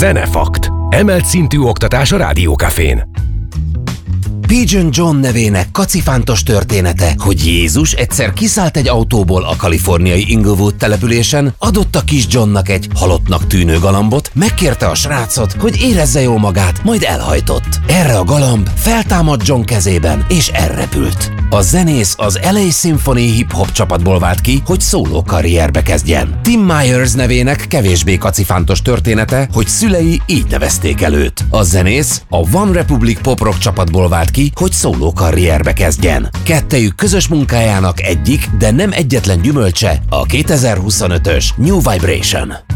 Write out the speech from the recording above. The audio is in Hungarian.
Zenefakt. Emelt szintű oktatás a Rádiókafén. Pigeon John nevének kacifántos története, hogy Jézus egyszer kiszállt egy autóból a kaliforniai Inglewood településen, adott a kis Johnnak egy halottnak tűnő galambot, megkérte a srácot, hogy érezze jól magát, majd elhajtott. Erre a galamb feltámadt John kezében, és elrepült. A zenész az LA Symphony hip-hop csapatból vált ki, hogy szóló karrierbe kezdjen. Tim Myers nevének kevésbé kacifántos története, hogy szülei így nevezték el őt. A zenész a One Republic pop-rock csapatból vált ki, hogy szóló karrierbe kezdjen. Kettejük közös munkájának egyik, de nem egyetlen gyümölcse a 2025-ös New Vibration.